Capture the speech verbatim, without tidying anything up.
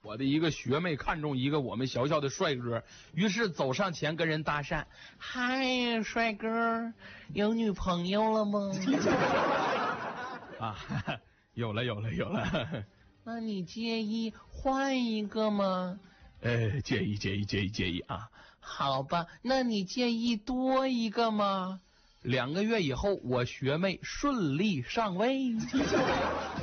我的一个学妹看中一个我们学校的帅哥，于是走上前跟人搭讪：“嗨，帅哥，有女朋友了吗？”啊，有了有了有了。那你介意换一个吗？呃，介意介意介意介意啊。好吧，那你介意多一个吗？两个月以后，我学妹顺利上位。